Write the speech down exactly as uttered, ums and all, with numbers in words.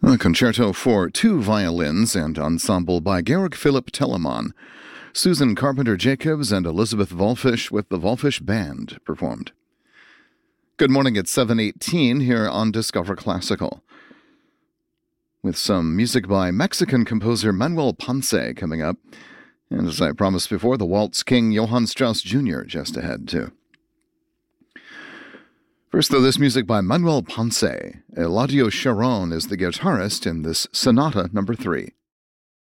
A concerto for two violins and ensemble by Georg Philipp Telemann. Susan Carpenter-Jacobs and Elizabeth Volfish with the Volfish Band performed. Good morning at seven eighteen here on Discover Classical, with some music by Mexican composer Manuel Ponce coming up, and as I promised before, the Waltz King Johann Strauss Junior just ahead too. First, though, this music by Manuel Ponce. Eladio Sharon is the guitarist in this Sonata number three.